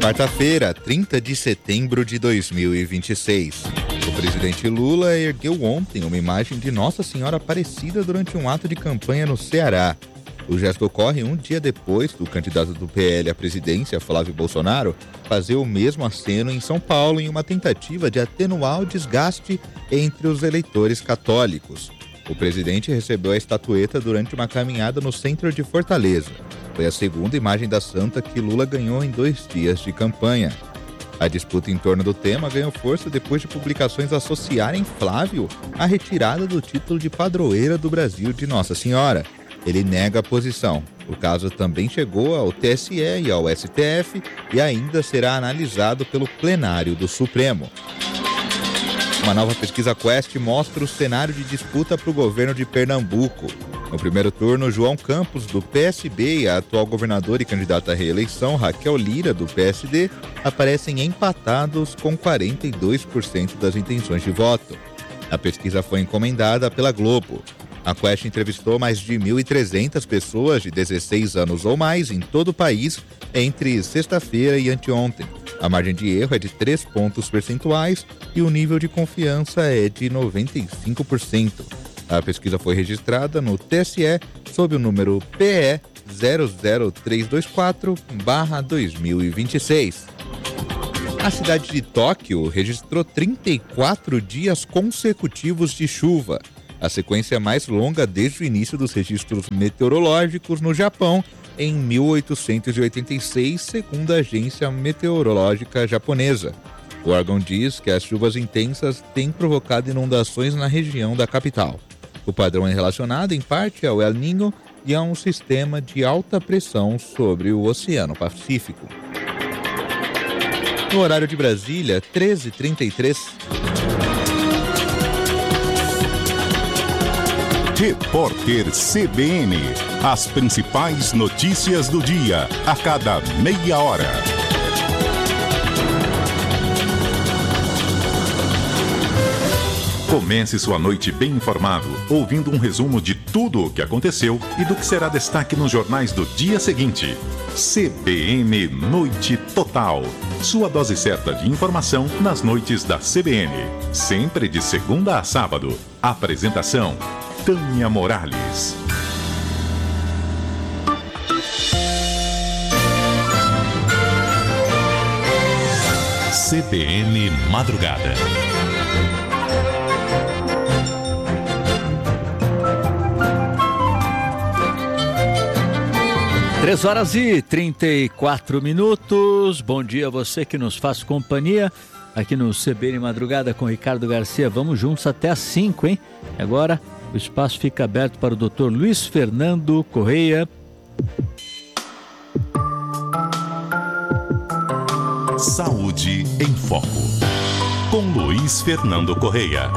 Quarta-feira, 30 de setembro de 2026. O presidente Lula ergueu ontem uma imagem de Nossa Senhora Aparecida durante um ato de campanha no Ceará. O gesto ocorre um dia depois do candidato do PL à presidência, Flávio Bolsonaro, fazer o mesmo aceno em São Paulo em uma tentativa de atenuar o desgaste entre os eleitores católicos. O presidente recebeu a estatueta durante uma caminhada no centro de Fortaleza. Foi a segunda imagem da santa que Lula ganhou em 2 dias de campanha. A disputa em torno do tema ganhou força depois de publicações associarem Flávio à retirada do título de padroeira do Brasil de Nossa Senhora. Ele nega a posição. O caso também chegou ao TSE e ao STF e ainda será analisado pelo plenário do Supremo. Uma nova pesquisa Quest mostra o cenário de disputa para o governo de Pernambuco. No primeiro turno, João Campos, do PSB, e a atual governadora e candidata à reeleição, Raquel Lira, do PSD, aparecem empatados com 42% das intenções de voto. A pesquisa foi encomendada pela Globo. A Quest entrevistou mais de 1.300 pessoas de 16 anos ou mais em todo o país entre sexta-feira e anteontem. A margem de erro é de 3 pontos percentuais e o nível de confiança é de 95%. A pesquisa foi registrada no TSE sob o número PE 00324/2026. A cidade de Tóquio registrou 34 dias consecutivos de chuva, a sequência mais longa desde o início dos registros meteorológicos no Japão, em 1886, segundo a agência meteorológica japonesa. O órgão diz que as chuvas intensas têm provocado inundações na região da capital. O padrão é relacionado, em parte, ao El Niño e a um sistema de alta pressão sobre o Oceano Pacífico. No horário de Brasília, 13h33. Repórter CBN. As principais notícias do dia, a cada meia hora. Comece sua noite bem informado, ouvindo um resumo de tudo o que aconteceu e do que será destaque nos jornais do dia seguinte. CBN Noite Total. Sua dose certa de informação nas noites da CBN. Sempre de segunda a sábado. Apresentação: Tânia Morales. CBN Madrugada. 3h34. Bom dia a você que nos faz companhia aqui no CBN Madrugada com Ricardo Garcia. Vamos juntos até às 5, hein? Agora o espaço fica aberto para o Dr. Luiz Fernando Correia. Saúde em Foco, com Luiz Fernando Correia.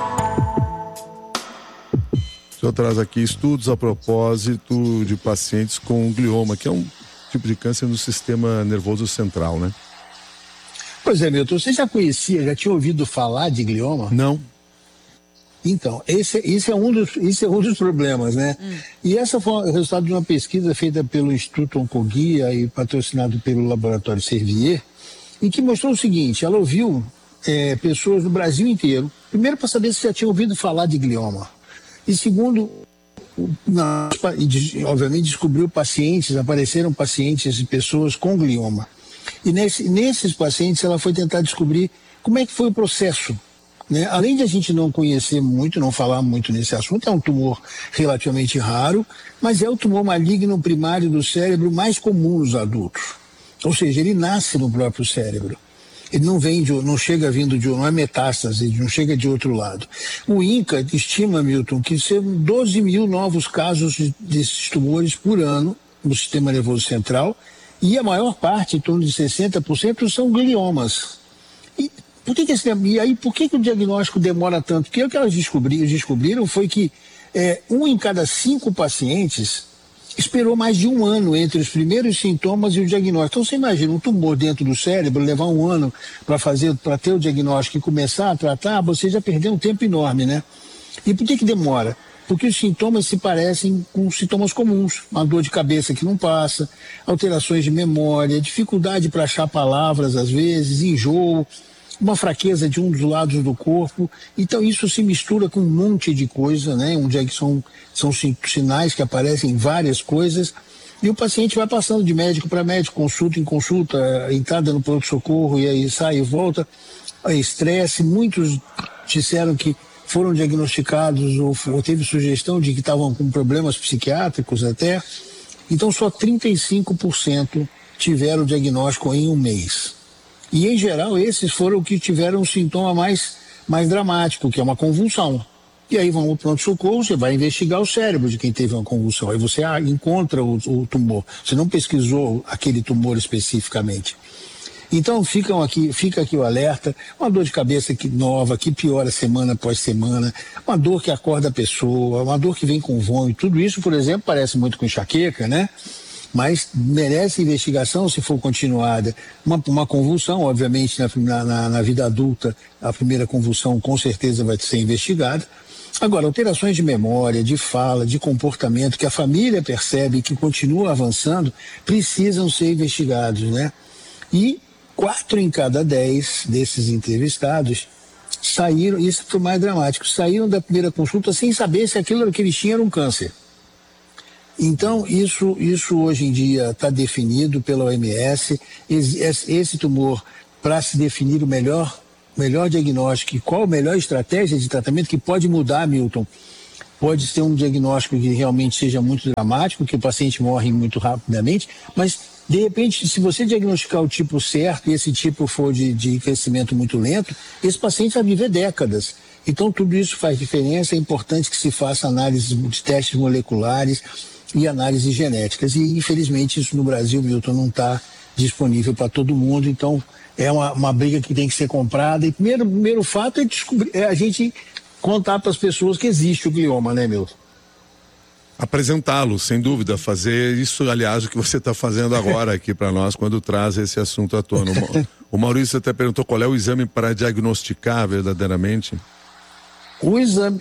O senhor traz aqui estudos a propósito de pacientes com glioma, que é um tipo de câncer no sistema nervoso central, né? Pois é, Milton, você já conhecia, já tinha ouvido falar de glioma? Não. Então, esse é um dos problemas, né? E essa foi o resultado de uma pesquisa feita pelo Instituto Oncoguia e patrocinado pelo Laboratório Servier, e que mostrou o seguinte: ela ouviu pessoas do Brasil inteiro, primeiro para saber se já tinham ouvido falar de glioma, e segundo, obviamente descobriu apareceram pacientes e pessoas com glioma. E nesses pacientes ela foi tentar descobrir como é que foi o processo, né? Além de a gente não conhecer muito, não falar muito nesse assunto, é um tumor relativamente raro, mas é o tumor maligno primário do cérebro mais comum nos adultos. Ou seja, ele nasce no próprio cérebro. Ele não é metástase, não chega de outro lado. O INCA estima, Milton, que são 12 mil novos casos desses tumores por ano no sistema nervoso central, e a maior parte, em torno de 60%, são gliomas. E por que o diagnóstico demora tanto? Porque o que elas descobriram foi que 1 em cada 5 pacientes esperou mais de 1 ano entre os primeiros sintomas e o diagnóstico. Então você imagina um tumor dentro do cérebro, levar 1 ano para ter o diagnóstico e começar a tratar, você já perdeu um tempo enorme, né? E por que demora? porque os sintomas se parecem com sintomas comuns, uma dor de cabeça que não passa, alterações de memória, dificuldade para achar palavras às vezes, enjoo, uma fraqueza de um dos lados do corpo. Então isso se mistura com um monte de coisa, né? Onde é que são sinais que aparecem em várias coisas, e o paciente vai passando de médico para médico, consulta em consulta, entrada no pronto-socorro e aí sai e volta, estresse. Muitos disseram que foram diagnosticados ou teve sugestão de que estavam com problemas psiquiátricos até. Então só 35% tiveram o diagnóstico em um mês. E em geral esses foram que tiveram um sintoma mais dramático, que é uma convulsão. E aí vão ao pronto-socorro, você vai investigar o cérebro de quem teve uma convulsão. Aí você encontra o tumor. Você não pesquisou aquele tumor especificamente. Então fica aqui o alerta, uma dor de cabeça nova, que piora semana após semana, uma dor que acorda a pessoa, uma dor que vem com vômito. Tudo isso, por exemplo, parece muito com enxaqueca, né? Mas merece investigação se for continuada. Uma convulsão, obviamente, na vida adulta, a primeira convulsão com certeza vai ser investigada. Agora, alterações de memória, de fala, de comportamento, que a família percebe que continua avançando, precisam ser investigados, né? E 4 em cada 10 desses entrevistados saíram, isso foi mais dramático, saíram da primeira consulta sem saber se aquilo que eles tinham era um câncer. Então, isso hoje em dia está definido pela OMS. Esse tumor, para se definir o melhor diagnóstico e qual a melhor estratégia de tratamento, que pode mudar, Milton. Pode ser um diagnóstico que realmente seja muito dramático, que o paciente morre muito rapidamente, mas, de repente, se você diagnosticar o tipo certo e esse tipo for de crescimento muito lento, esse paciente vai viver décadas. Então, tudo isso faz diferença. É importante que se faça análise de testes moleculares e análises genéticas. E, infelizmente, isso no Brasil, Milton, não está disponível para todo mundo. Então, é uma briga que tem que ser comprada. E primeiro fato é a gente contar para as pessoas que existe o glioma, né, Milton? Apresentá-lo, sem dúvida, fazer isso, aliás, o que você está fazendo agora aqui para nós, quando traz esse assunto à tona. O Maurício até perguntou qual é o exame para diagnosticar verdadeiramente. O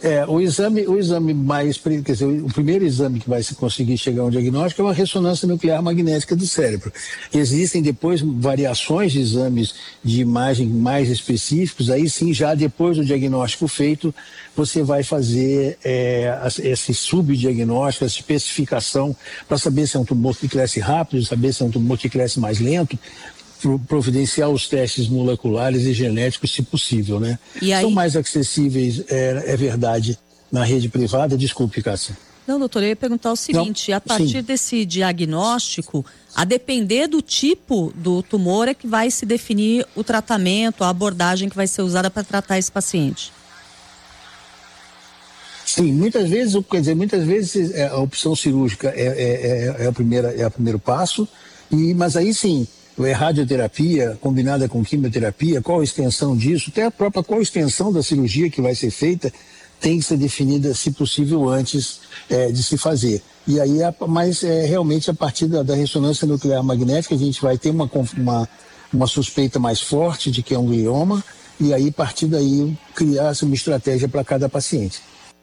exame mais, quer dizer, o primeiro exame que vai se conseguir chegar a um diagnóstico é uma ressonância nuclear magnética do cérebro. Existem depois variações de exames de imagem mais específicos, aí sim, já depois do diagnóstico feito, você vai fazer esse subdiagnóstico, essa especificação, para saber se é um tumor que cresce rápido, saber se é um tumor que cresce mais lento, providenciar os testes moleculares e genéticos, se possível, né? E aí... São mais acessíveis, é verdade, na rede privada. Desculpe, Cássia. Não, doutor, eu ia perguntar o seguinte, a partir desse diagnóstico, a depender do tipo do tumor é que vai se definir o tratamento, a abordagem que vai ser usada para tratar esse paciente. Sim, muitas vezes a opção cirúrgica é o primeiro passo, mas aí sim, radioterapia combinada com quimioterapia, qual a extensão disso, até a própria qual a extensão da cirurgia que vai ser feita, tem que ser definida, se possível, antes de se fazer. E aí, mas realmente a partir da ressonância nuclear magnética, a gente vai ter uma suspeita mais forte de que é um glioma, e aí, a partir daí, criar uma estratégia para cada paciente.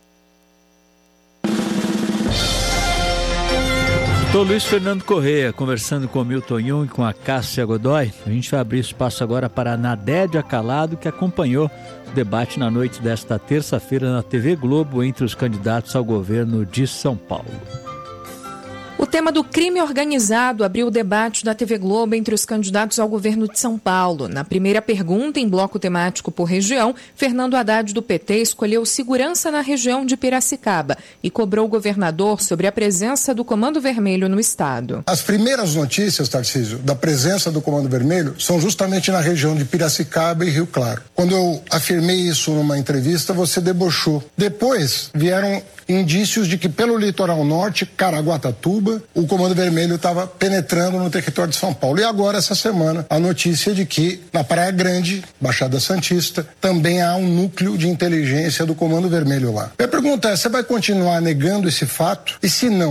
Doutor Luiz Fernando Correia, conversando com o Milton Jung e com a Cássia Godoy. A gente vai abrir espaço agora para a Nadédia Calado, que acompanhou o debate na noite desta terça-feira na TV Globo entre os candidatos ao governo de São Paulo. O tema do crime organizado abriu o debate da TV Globo entre os candidatos ao governo de São Paulo. Na primeira pergunta, em bloco temático por região, Fernando Haddad do PT escolheu segurança na região de Piracicaba e cobrou o governador sobre a presença do Comando Vermelho no estado. As primeiras notícias, Tarcísio, da presença do Comando Vermelho são justamente na região de Piracicaba e Rio Claro. Quando eu afirmei isso numa entrevista, você debochou. Depois vieram indícios de que pelo litoral norte, Caraguatatuba, o Comando Vermelho estava penetrando no território de São Paulo. E agora, essa semana, a notícia de que na Praia Grande, Baixada Santista, também há um núcleo de inteligência do Comando Vermelho lá. Minha pergunta é, você vai continuar negando esse fato? E se não,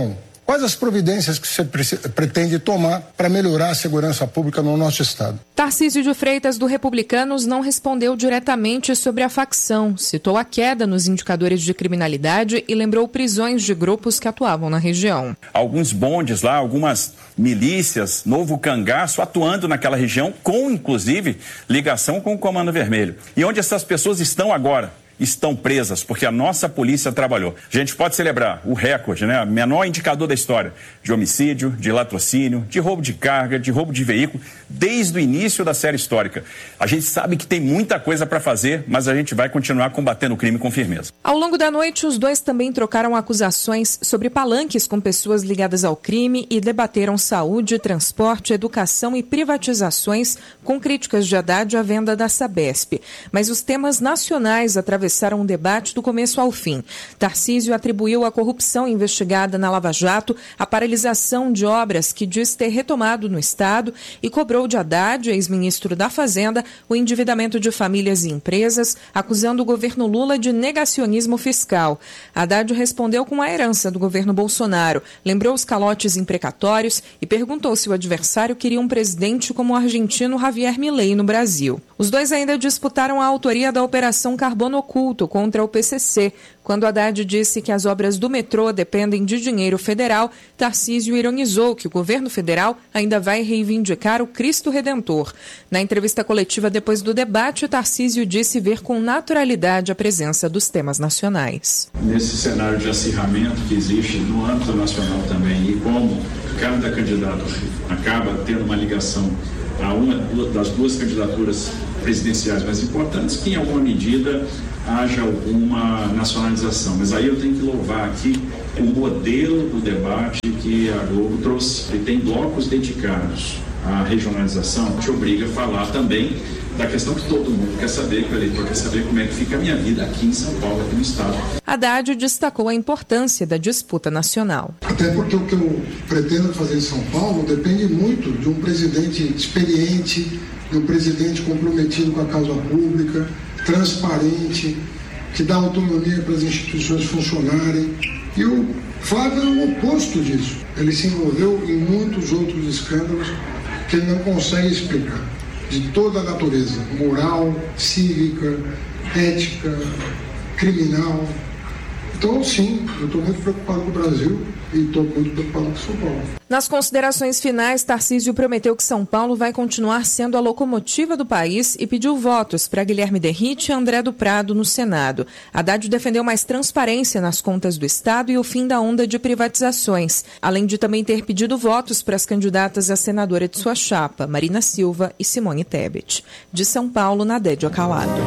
Quais as providências que você pretende tomar para melhorar a segurança pública no nosso estado? Tarcísio de Freitas, do Republicanos, não respondeu diretamente sobre a facção, citou a queda nos indicadores de criminalidade e lembrou prisões de grupos que atuavam na região. Alguns bondes lá, algumas milícias, novo cangaço, atuando naquela região, com, inclusive, ligação com o Comando Vermelho. E onde essas pessoas estão agora? Estão presas, porque a nossa polícia trabalhou. A gente pode celebrar o recorde, né? O menor indicador da história de homicídio, de latrocínio, de roubo de carga, de roubo de veículo, desde o início da série histórica. A gente sabe que tem muita coisa para fazer, mas a gente vai continuar combatendo o crime com firmeza. Ao longo da noite, os dois também trocaram acusações sobre palanques com pessoas ligadas ao crime e debateram saúde, transporte, educação e privatizações, com críticas de Haddad à venda da Sabesp. Mas os temas nacionais atravessaram um debate do começo ao fim. Tarcísio atribuiu a corrupção investigada na Lava Jato a paralisação de obras que diz ter retomado no Estado e cobrou de Haddad, ex-ministro da Fazenda, o endividamento de famílias e empresas, acusando o governo Lula de negacionismo fiscal. Haddad respondeu com a herança do governo Bolsonaro, lembrou os calotes imprecatórios e perguntou se o adversário queria um presidente como o argentino Javier Milei no Brasil. Os dois ainda disputaram a autoria da Operação Carbono Oculto contra o PCC. Quando Haddad disse que as obras do metrô dependem de dinheiro federal, Tarcísio ironizou que o governo federal ainda vai reivindicar o Cristo Redentor. Na entrevista coletiva depois do debate, Tarcísio disse ver com naturalidade a presença dos temas nacionais. Nesse cenário de acirramento que existe no âmbito nacional também, e como cada candidato acaba tendo uma ligação a uma das duas candidaturas presidenciais mais importantes, que em alguma medida haja alguma nacionalização. Mas aí eu tenho que louvar aqui o modelo do debate que a Globo trouxe. Ele tem blocos dedicados à regionalização, que obriga a falar também da questão que todo mundo quer saber, que o eleitor quer saber como é que fica a minha vida aqui em São Paulo, aqui no estado. Haddad destacou a importância da disputa nacional. Até porque o que eu pretendo fazer em São Paulo depende muito de um presidente experiente, de um presidente comprometido com a causa pública, transparente, que dá autonomia para as instituições funcionarem. E o Flávio é o oposto disso. Ele se envolveu em muitos outros escândalos que ele não consegue explicar, de toda a natureza, moral, cívica, ética, criminal. Então, sim, eu estou muito preocupado com o Brasil e estou muito preocupado com São Paulo. Nas considerações finais, Tarcísio prometeu que São Paulo vai continuar sendo a locomotiva do país e pediu votos para Guilherme Derrite e André do Prado no Senado. Haddad defendeu mais transparência nas contas do Estado e o fim da onda de privatizações, além de também ter pedido votos para as candidatas a senadora de sua chapa, Marina Silva e Simone Tebet. De São Paulo, Nadédia Calado.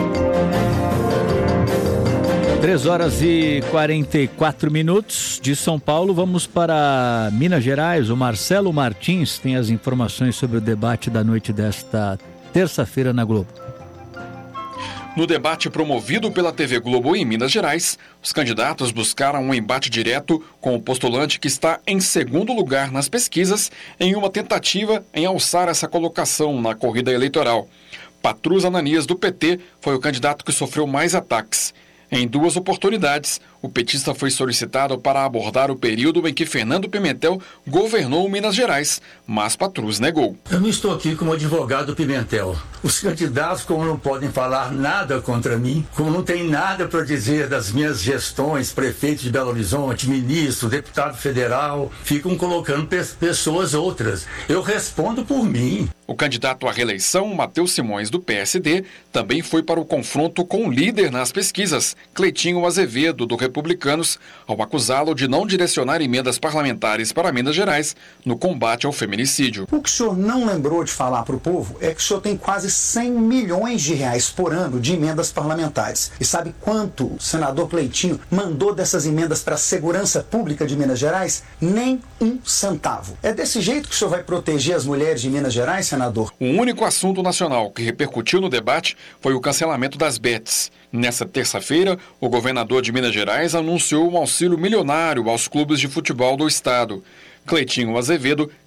3 horas e 44 minutos de São Paulo, vamos para Minas Gerais. O Marcelo Martins tem as informações sobre o debate da noite desta terça-feira na Globo. No debate promovido pela TV Globo em Minas Gerais, os candidatos buscaram um embate direto com o postulante que está em segundo lugar nas pesquisas, em uma tentativa em alçar essa colocação na corrida eleitoral. Patrus Ananias, do PT, foi o candidato que sofreu mais ataques. Em 2 oportunidades, o petista foi solicitado para abordar o período em que Fernando Pimentel governou Minas Gerais, mas Patrus negou. Eu não estou aqui como advogado do Pimentel. Os candidatos, como não podem falar nada contra mim, como não tem nada para dizer das minhas gestões, prefeito de Belo Horizonte, ministro, deputado federal, ficam colocando pessoas outras. Eu respondo por mim. O candidato à reeleição, Matheus Simões, do PSD, também foi para o confronto com o líder nas pesquisas, Cleitinho Azevedo, do Republicanos, ao acusá-lo de não direcionar emendas parlamentares para Minas Gerais no combate ao feminicídio. O que o senhor não lembrou de falar para o povo é que o senhor tem quase 100 milhões de reais por ano de emendas parlamentares. E sabe quanto o senador Cleitinho mandou dessas emendas para a segurança pública de Minas Gerais? Nem um centavo. É desse jeito que o senhor vai proteger as mulheres de Minas Gerais, senador? O único assunto nacional que repercutiu no debate foi o cancelamento das bets. Nessa terça-feira, o governador de Minas Gerais anunciou um auxílio milionário aos clubes de futebol do estado. Cleitinho Azevedo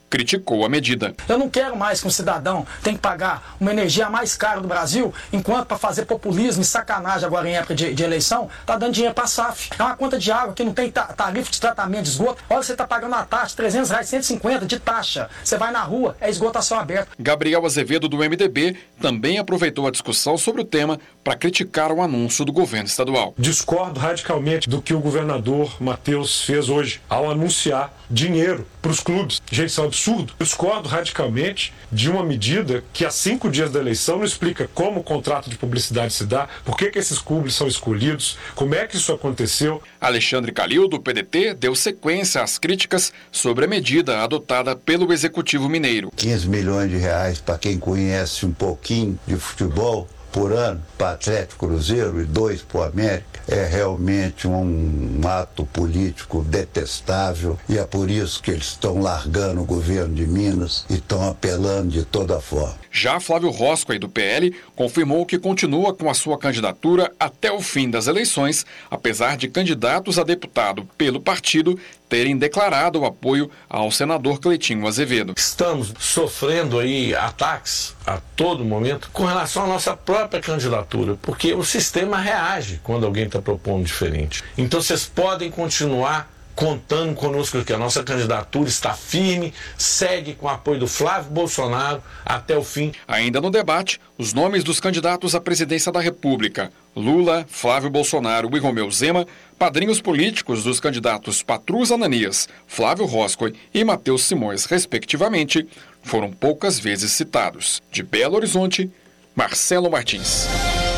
criticou a medida. Eu não quero mais que um cidadão tenha que pagar uma energia mais cara do Brasil, enquanto para fazer populismo e sacanagem agora em época de eleição, tá dando dinheiro para a SAF. É uma conta de água que não tem tarifa de tratamento de esgoto. Olha, você tá pagando uma taxa de R$300, 150 de taxa. Você vai na rua, é esgoto a céu aberto. Gabriel Azevedo, do MDB, também aproveitou a discussão sobre o tema para criticar o anúncio do governo estadual. Discordo radicalmente do que o governador Matheus fez hoje ao anunciar dinheiro para os clubes. Gente, isso é um absurdo. Discordo radicalmente de uma medida que há 5 dias da eleição não explica como o contrato de publicidade se dá, por que esses clubes são escolhidos, como é que isso aconteceu. Alexandre Calil, do PDT, deu sequência às críticas sobre a medida adotada pelo Executivo Mineiro. 15 milhões de reais para quem conhece um pouquinho de futebol por ano para Atlético Cruzeiro e 2 para o América é realmente um ato político detestável, e é por isso que eles estão largando o governo de Minas e estão apelando de toda forma. Já Flávio Roscoe, do PL, confirmou que continua com a sua candidatura até o fim das eleições, apesar de candidatos a deputado pelo partido terem declarado o apoio ao senador Cleitinho Azevedo. Estamos sofrendo aí ataques a todo momento com relação à nossa própria candidatura, porque o sistema reage quando alguém está propondo diferente. Então vocês podem continuar contando conosco que a nossa candidatura está firme, segue com o apoio do Flávio Bolsonaro até o fim. Ainda no debate, os nomes dos candidatos à presidência da República, Lula, Flávio Bolsonaro e Romeu Zema, padrinhos políticos dos candidatos Patrus Ananias, Flávio Roscoe e Matheus Simões, respectivamente, foram poucas vezes citados. De Belo Horizonte, Marcelo Martins.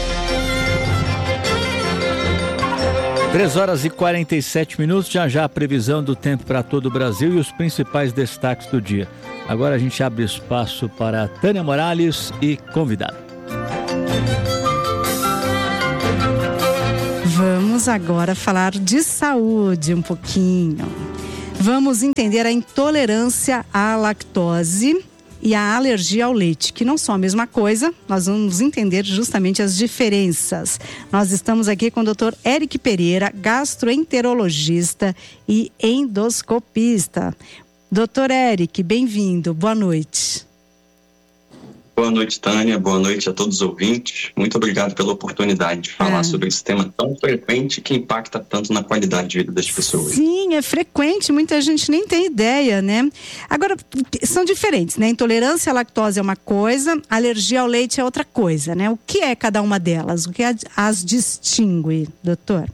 3h47, já a previsão do tempo para todo o Brasil e os principais destaques do dia. Agora a gente abre espaço para Tânia Morales e convidado. Vamos agora falar de saúde um pouquinho. Vamos entender a intolerância à lactose e a alergia ao leite, que não são a mesma coisa. Nós vamos entender justamente as diferenças. Nós estamos aqui com o Dr. Eric Pereira, gastroenterologista e endoscopista. Dr. Eric, bem-vindo, boa noite. Boa noite, Tânia, boa noite a todos os ouvintes. Muito obrigado pela oportunidade de falar sobre esse tema tão frequente que impacta tanto na qualidade de vida das pessoas. Sim, é frequente, muita gente nem tem ideia, né? Agora, são diferentes, né? Intolerância à lactose é uma coisa, alergia ao leite é outra coisa, né? O que é cada uma delas? O que as distingue, doutor?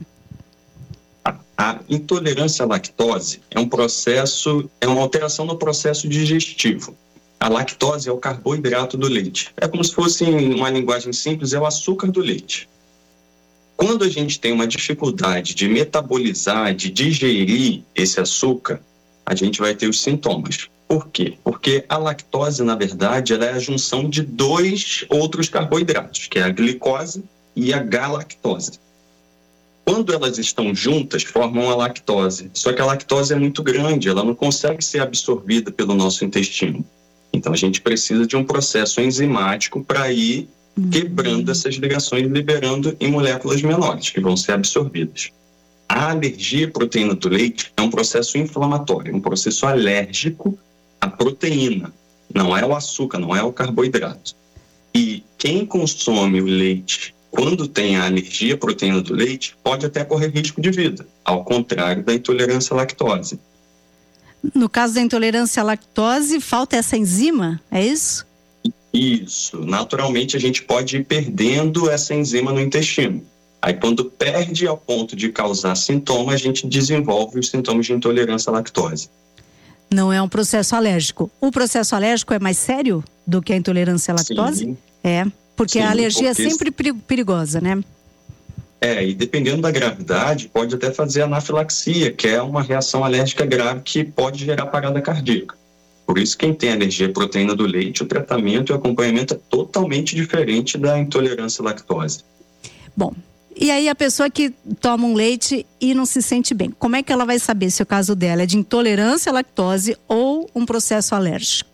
A intolerância à lactose é uma alteração no processo digestivo. A lactose é o carboidrato do leite. É como se fosse, em uma linguagem simples, é o açúcar do leite. Quando a gente tem uma dificuldade de metabolizar, de digerir esse açúcar, a gente vai ter os sintomas. Por quê? Porque a lactose, na verdade, ela é a junção de 2 outros carboidratos, que é a glicose e a galactose. Quando elas estão juntas, formam a lactose. Só que a lactose é muito grande, ela não consegue ser absorvida pelo nosso intestino. Então, a gente precisa de um processo enzimático para ir quebrando essas ligações, liberando em moléculas menores, que vão ser absorvidas. A alergia à proteína do leite é um processo inflamatório, um processo alérgico à proteína. Não é o açúcar, não é o carboidrato. E quem consome o leite quando tem a alergia à proteína do leite pode até correr risco de vida, ao contrário da intolerância à lactose. No caso da intolerância à lactose, falta essa enzima, é isso? Isso. Naturalmente, a gente pode ir perdendo essa enzima no intestino. Aí, quando perde ao ponto de causar sintoma, a gente desenvolve os sintomas de intolerância à lactose. Não é um processo alérgico. O processo alérgico é mais sério do que a intolerância à lactose? Sim. É, porque a alergia é sempre perigosa, né? E dependendo da gravidade, pode até fazer anafilaxia, que é uma reação alérgica grave que pode gerar parada cardíaca. Por isso, quem tem alergia à proteína do leite, o tratamento e o acompanhamento é totalmente diferente da intolerância à lactose. Bom, e aí a pessoa que toma um leite e não se sente bem, como é que ela vai saber se o caso dela é de intolerância à lactose ou um processo alérgico?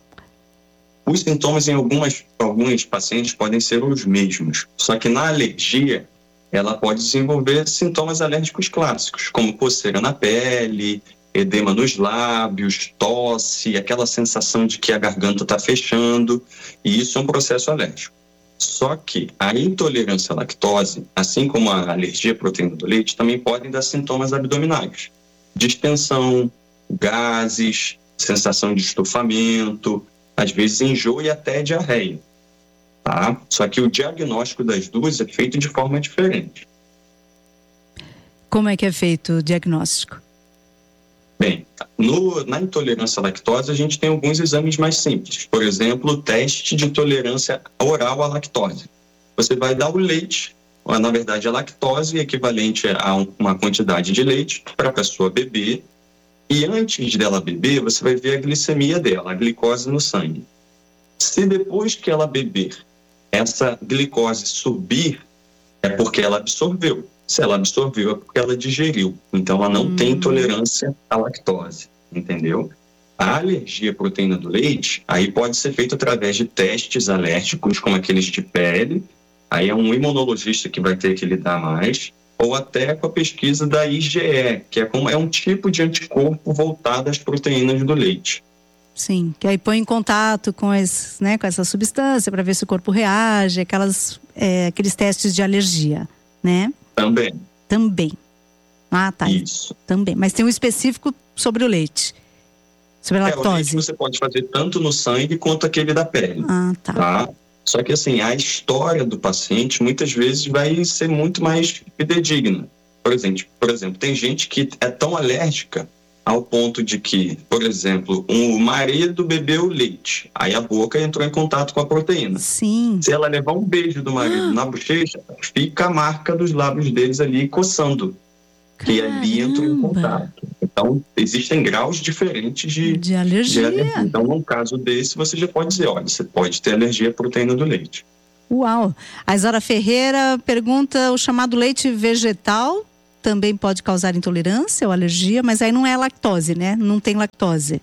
Os sintomas em alguns pacientes podem ser os mesmos, só que na alergia, ela pode desenvolver sintomas alérgicos clássicos, como coceira na pele, edema nos lábios, tosse, aquela sensação de que a garganta está fechando, e isso é um processo alérgico. Só que a intolerância à lactose, assim como a alergia à proteína do leite, também podem dar sintomas abdominais, distensão, gases, sensação de estufamento, às vezes enjoo e até diarreia. Tá? Só que o diagnóstico das duas é feito de forma diferente. Como é que é feito o diagnóstico? Bem, na intolerância à lactose, a gente tem alguns exames mais simples. Por exemplo, o teste de tolerância oral à lactose. Você vai dar o leite, na verdade a lactose equivalente a uma quantidade de leite para a pessoa beber, e antes dela beber, você vai ver a glicemia dela, a glicose no sangue. Se depois que ela beber, essa glicose subir, é porque ela absorveu. Se ela absorveu, é porque ela digeriu. Então, ela não tem intolerância à lactose, entendeu? A alergia à proteína do leite, aí pode ser feito através de testes alérgicos, como aqueles de pele. Aí é um imunologista que vai ter que lidar mais. Ou até com a pesquisa da IgE, que é um tipo de anticorpo voltado às proteínas do leite. Sim, que aí põe em contato com essa substância para ver se o corpo reage, aqueles testes de alergia, né? Também. Ah, tá. Isso. Também. Mas tem um específico sobre o leite. Sobre a lactose. O leite você pode fazer tanto no sangue quanto aquele da pele. Ah, tá. Só que assim, a história do paciente muitas vezes vai ser muito mais fidedigna. Por exemplo, tem gente que é tão alérgica ao ponto de que, por exemplo, o marido bebeu leite, aí a boca entrou em contato com a proteína. Sim. Se ela levar um beijo do marido na bochecha, fica a marca dos lábios deles ali coçando. Que ali entrou em contato. Então, existem graus diferentes de alergia. Então, num caso desse, você já pode dizer, olha, você pode ter alergia à proteína do leite. Uau! A Isara Ferreira pergunta, o chamado leite vegetal também pode causar intolerância ou alergia, mas aí não é lactose, né? Não tem lactose.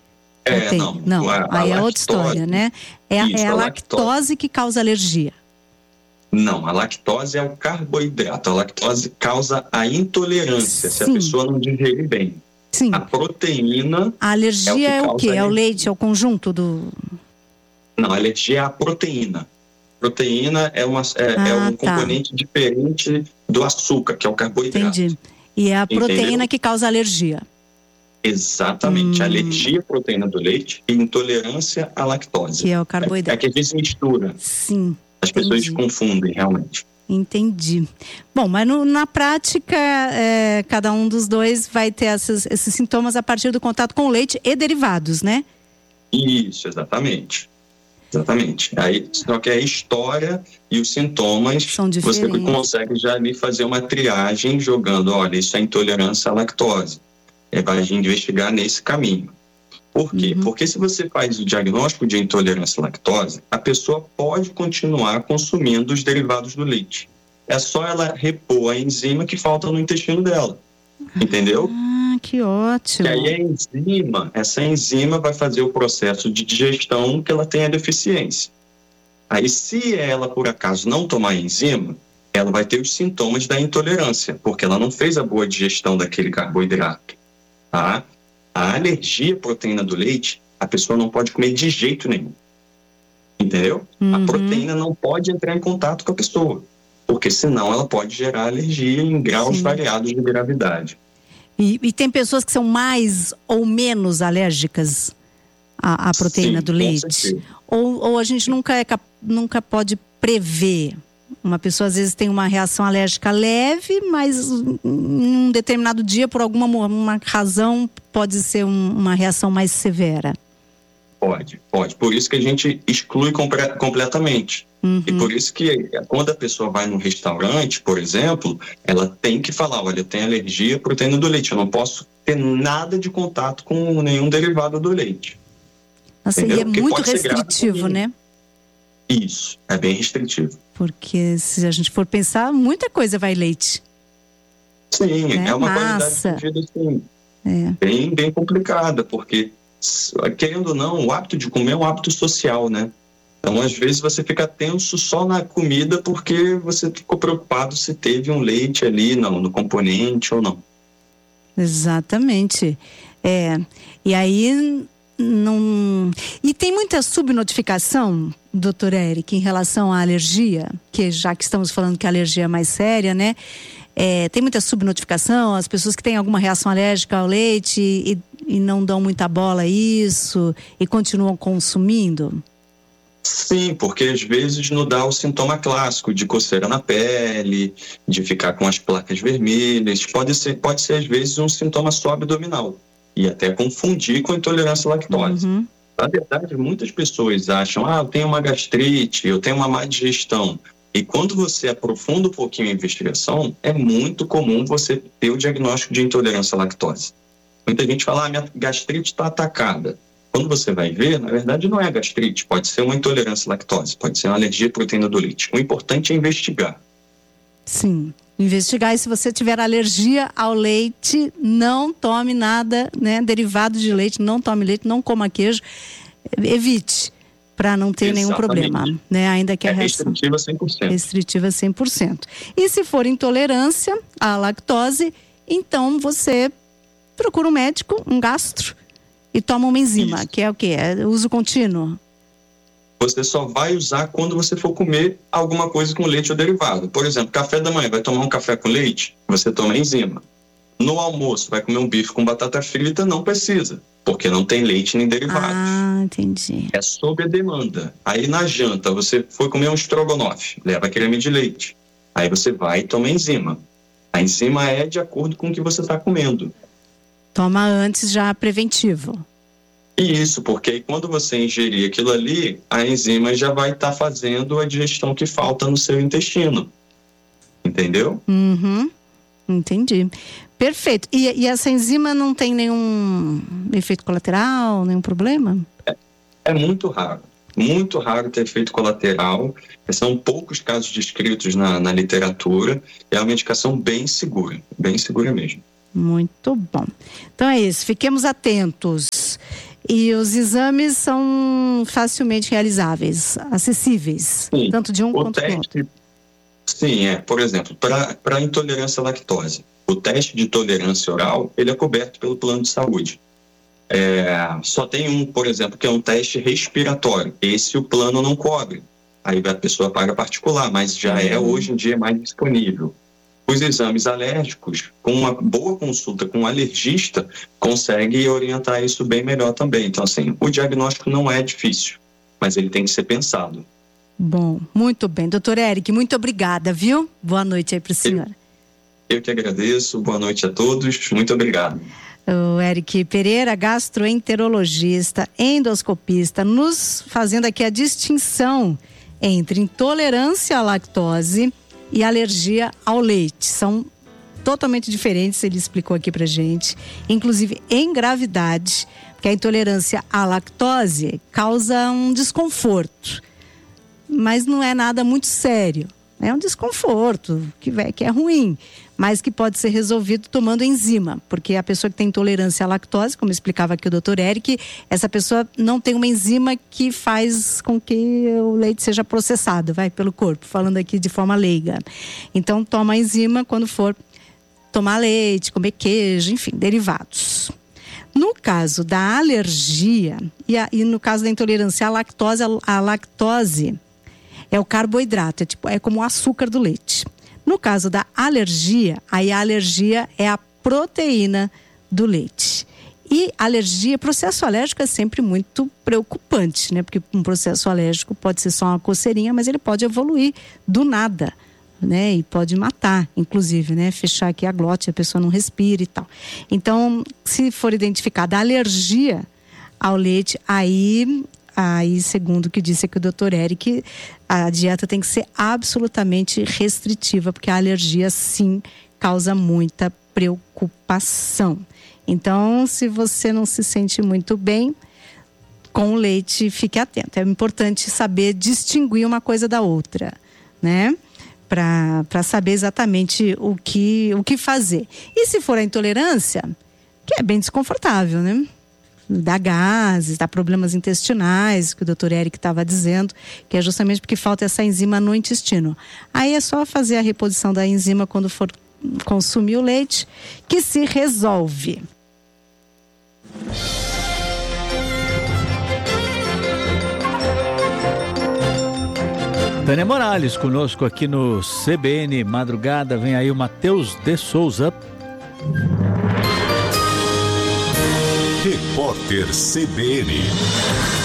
Não. Aí é outra história, né? É a lactose que causa alergia. Não, a lactose é o carboidrato. A lactose causa a intolerância, se a pessoa não digerir bem. Sim. A proteína... A alergia é o quê? É o leite, é o conjunto do... Não, a alergia é a proteína. Proteína é um componente diferente do açúcar, que é o carboidrato. Entendi. E é a proteína que causa alergia. Exatamente. Alergia à proteína do leite e intolerância à lactose. Que é o carboidrato. É que a gente se mistura. Sim. As pessoas confundem, realmente. Entendi. Bom, mas na prática, cada um dos dois vai ter esses sintomas a partir do contato com o leite e derivados, né? Isso, exatamente. Aí, só que a história e os sintomas, são diferentes. Você consegue já ali fazer uma triagem jogando, olha, isso é intolerância à lactose. Vai investigar nesse caminho. Por quê? Porque se você faz o diagnóstico de intolerância à lactose, a pessoa pode continuar consumindo os derivados do leite. É só ela repor a enzima que falta no intestino dela. Entendeu? Ah, que ótimo. E aí essa enzima vai fazer o processo de digestão que ela tem a deficiência. Aí se ela, por acaso, não tomar a enzima, ela vai ter os sintomas da intolerância, porque ela não fez a boa digestão daquele carboidrato. Tá? A alergia à proteína do leite, a pessoa não pode comer de jeito nenhum. Entendeu? A proteína não pode entrar em contato com a pessoa, porque senão ela pode gerar alergia em graus variados de gravidade. E tem pessoas que são mais ou menos alérgicas à proteína do leite? Ou a gente nunca pode prever? Uma pessoa às vezes tem uma reação alérgica leve, mas em um determinado dia, por alguma razão, pode ser uma reação mais severa. Pode. Por isso que a gente exclui completamente. E por isso que quando a pessoa vai num restaurante, por exemplo, ela tem que falar, olha, eu tenho alergia à proteína do leite, eu não posso ter nada de contato com nenhum derivado do leite. Nossa, e é muito restritivo, né? Isso, é bem restritivo. Porque se a gente for pensar, muita coisa vai leite. Sim, né? É uma qualidade de vida assim, bem complicada, porque, querendo ou não, o hábito de comer é um hábito social, né? Então, às vezes, você fica tenso só na comida porque você ficou preocupado se teve um leite ali no componente ou não. Exatamente. E aí não. E tem muita subnotificação, doutor Eric, em relação à alergia, que já que estamos falando que a alergia é mais séria, né? Tem muita subnotificação, as pessoas que têm alguma reação alérgica ao leite e não dão muita bola a isso e continuam consumindo? Sim, porque às vezes não dá o sintoma clássico de coceira na pele, de ficar com as placas vermelhas. Pode ser às vezes um sintoma só abdominal e até confundir com intolerância à lactose. Na verdade, muitas pessoas acham, eu tenho uma gastrite, eu tenho uma má digestão. E quando você aprofunda um pouquinho a investigação, é muito comum você ter o diagnóstico de intolerância à lactose. Muita gente fala, minha gastrite está atacada. Quando você vai ver, na verdade não é gastrite, pode ser uma intolerância à lactose, pode ser uma alergia à proteína do leite. O importante é investigar. Sim, investigar. E se você tiver alergia ao leite, não tome nada, né, derivado de leite, não tome leite, não coma queijo, evite, para não ter nenhum problema, né? Ainda que restritiva 100%. Restritiva 100%. E se for intolerância à lactose, então você procura um médico, um gastro, e toma uma enzima, que é o quê? É uso contínuo. Você só vai usar quando você for comer alguma coisa com leite ou derivado. Por exemplo, café da manhã, vai tomar um café com leite, você toma enzima. No almoço, vai comer um bife com batata frita, não precisa, porque não tem leite nem derivados. Entendi. É sob a demanda. Aí na janta, você foi comer um estrogonofe, leva creme de leite. Aí você vai e toma enzima. A enzima é de acordo com o que você está comendo. Toma antes já preventivo. Isso, porque aí quando você ingerir aquilo ali, a enzima já vai estar fazendo a digestão que falta no seu intestino. Entendeu? Entendi. Perfeito. E essa enzima não tem nenhum efeito colateral, nenhum problema? É muito raro. Muito raro ter efeito colateral. São poucos casos descritos na literatura. É uma medicação bem segura mesmo. Muito bom. Então é isso, fiquemos atentos. E os exames são facilmente realizáveis, acessíveis, sim, tanto de um quanto do outro. Sim, por exemplo, para intolerância à lactose, o teste de tolerância oral, ele é coberto pelo plano de saúde. Só tem um, por exemplo, que é um teste respiratório. Esse o plano não cobre. Aí a pessoa paga particular, mas já hoje em dia mais disponível. Os exames alérgicos, com uma boa consulta com um alergista, consegue orientar isso bem melhor também. Então, assim, o diagnóstico não é difícil, mas ele tem que ser pensado. Bom, muito bem. Doutor Eric, muito obrigada, viu? Boa noite aí para o senhor. Eu que agradeço. Boa noite a todos. Muito obrigado. O Eric Pereira, gastroenterologista, endoscopista, nos fazendo aqui a distinção entre intolerância à lactose e alergia ao leite. São totalmente diferentes, ele explicou aqui pra gente, inclusive em gravidade, porque a intolerância à lactose causa um desconforto, mas não é nada muito sério. É um desconforto que é ruim, mas que pode ser resolvido tomando enzima, porque a pessoa que tem intolerância à lactose, como explicava aqui o doutor Eric, essa pessoa não tem uma enzima que faz com que o leite seja processado, pelo corpo, falando aqui de forma leiga. Então toma a enzima quando for tomar leite, comer queijo, enfim, derivados. No caso da alergia e no caso da intolerância à lactose é o carboidrato, é como o açúcar do leite. No caso da alergia, aí a alergia é a proteína do leite. E alergia, processo alérgico é sempre muito preocupante, né? Porque um processo alérgico pode ser só uma coceirinha, mas ele pode evoluir do nada, né? E pode matar, inclusive, né? Fechar aqui a glote, a pessoa não respira e tal. Então, se for identificada a alergia ao leite, aí, segundo o que disse aqui o doutor Eric, a dieta tem que ser absolutamente restritiva, porque a alergia, sim, causa muita preocupação. Então, se você não se sente muito bem com o leite, fique atento. É importante saber distinguir uma coisa da outra, né? Para saber exatamente o que fazer. E se for a intolerância, que é bem desconfortável, né? Dá gases, dá problemas intestinais, que o doutor Eric estava dizendo, que é justamente porque falta essa enzima no intestino. Aí é só fazer a reposição da enzima quando for consumir o leite, que se resolve. Tânia Morales conosco aqui no CBN Madrugada. Vem aí o Matheus de Souza. Repórter CBN.